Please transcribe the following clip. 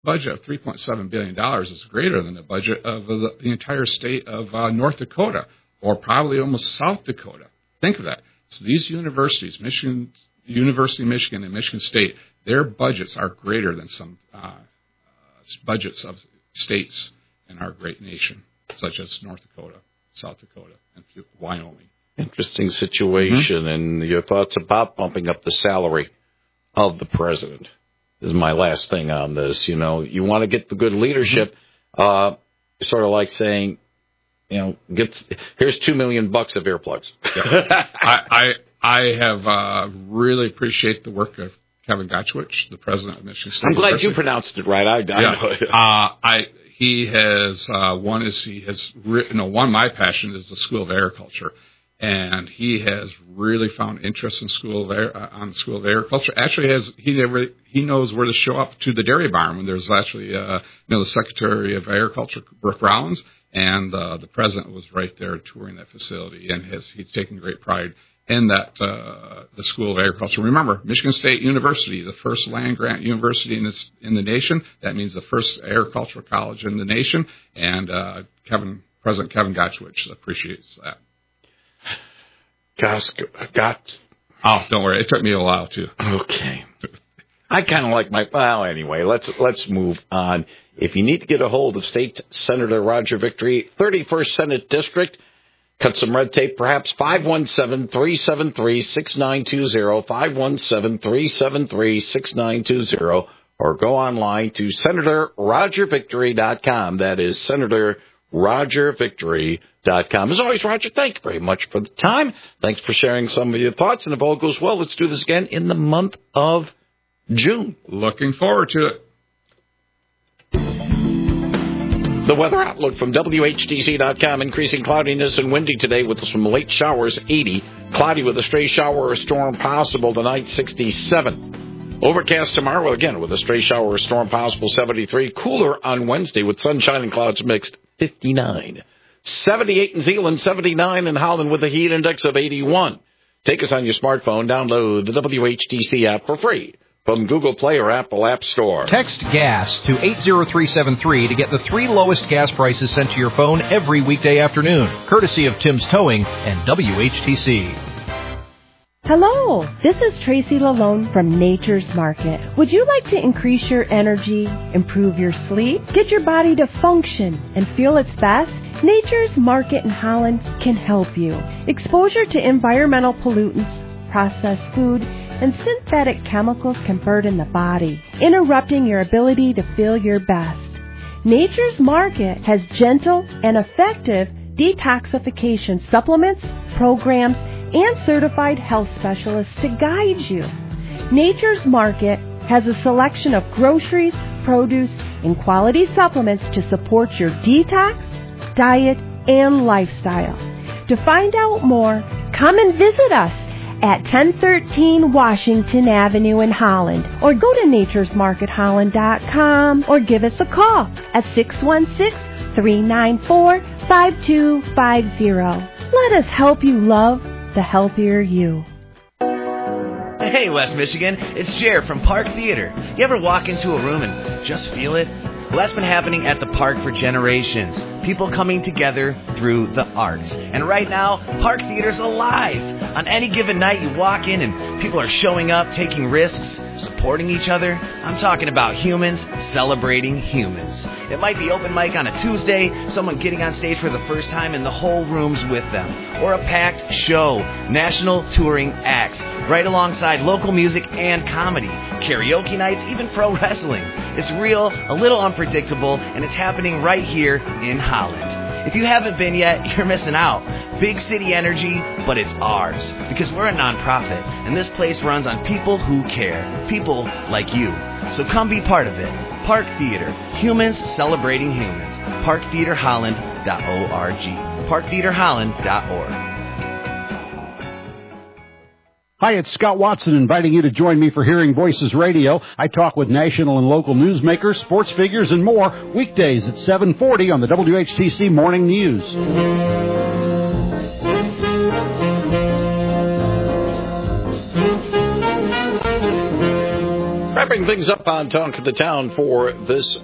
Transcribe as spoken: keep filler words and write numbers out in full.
budget of three point seven billion dollars is greater than the budget of the, the entire state of uh, North Dakota, or probably almost South Dakota. Think of that. So these universities, Michigan, University of Michigan and Michigan State, their budgets are greater than some uh, budgets of states in our great nation, such as North Dakota, South Dakota, and Wyoming. Interesting situation. Mm-hmm. And your thoughts about bumping up the salary of the president is my last thing on this. You know, you want to get the good leadership, mm-hmm. uh, sort of like saying, you know, get here's two million bucks of earplugs. Yeah. I, I I have uh, really appreciate the work of Kevin Gotchwich, the president of Michigan State I'm glad University. you pronounced it right. I, I yeah. know. uh, I he has uh, one is he has written. No, one of my passion is the School of Agriculture, and he has really found interest in school of uh, on the School of Agriculture. Actually, has he never he knows where to show up to the dairy barn when there's actually uh, you know the Secretary of Agriculture Brooke Rollins. And uh, the president was right there touring that facility, and has he's taken great pride in that uh, the School of Agriculture. Remember, Michigan State University, the first land grant university in this in the nation. That means the first agricultural college in the nation. And uh, Kevin, President Kevin Gotchwich appreciates that. Gosh, got. Oh, don't worry, it took me a while too. Okay. I kind of like my. Well, anyway, let's let's move on. If you need to get a hold of State Senator Roger Victory, thirty-first Senate District, cut some red tape perhaps, five one seven, three seven three, six nine two zero, five one seven, three seven three, six nine two zero, or go online to Senator Roger Victory dot com. That is Senator Roger Victory dot com. As always, Roger, thank you very much for the time. Thanks for sharing some of your thoughts, and if all goes well, let's do this again in the month of June. Looking forward to it. The weather outlook from W H T C dot com. Increasing cloudiness and windy today with some late showers, eighty. Cloudy with a stray shower or storm possible tonight, sixty-seven. Overcast tomorrow, again, with a stray shower or storm possible, seventy-three. Cooler on Wednesday with sunshine and clouds mixed, fifty-nine. seventy-eight in Zeeland, seventy-nine in Holland with a heat index of eighty-one. Take us on your smartphone. Download the W H T C app for free from Google Play or Apple App Store. Text GAS to eight zero three seven three to get the three lowest gas prices sent to your phone every weekday afternoon, courtesy of Tim's Towing and W H T C. Hello, this is Tracy Lalone from Nature's Market. Would you like to increase your energy, improve your sleep, get your body to function and feel its best? Nature's Market in Holland can help you. Exposure to environmental pollutants, processed food, and synthetic chemicals can burden the body, interrupting your ability to feel your best. Nature's Market has gentle and effective detoxification supplements, programs, and certified health specialists to guide you. Nature's Market has a selection of groceries, produce, and quality supplements to support your detox, diet, and lifestyle. To find out more, come and visit us at ten thirteen Washington Avenue in Holland, or go to natures market holland dot com, or give us a call at six one six, three nine four, five two five zero. Let us help you love the healthier you. Hey, West Michigan, it's Jer from Park Theater. You ever walk into a room and just feel it? Well, that's been happening at the park for generations. People coming together through the arts. And right now, Park Theater's alive. On any given night, you walk in and people are showing up, taking risks, supporting each other. I'm talking about humans celebrating humans. It might be open mic on a Tuesday, someone getting on stage for the first time and the whole room's with them. Or a packed show, national touring acts, right alongside local music and comedy. Karaoke nights, even pro wrestling. It's real, a little unpredictable, and it's happening right here in Holland. If you haven't been yet, you're missing out. Big city energy, but it's ours. Because we're a nonprofit, and this place runs on people who care. People like you. So come be part of it. Park Theater. Humans celebrating humans. park theater holland dot org. park theater holland dot org. Hi, it's Scott Watson inviting you to join me for Hearing Voices Radio. I talk with national and local newsmakers, sports figures, and more weekdays at seven forty on the W H T C Morning News. Right Wrapping things up on Talk of the Town for this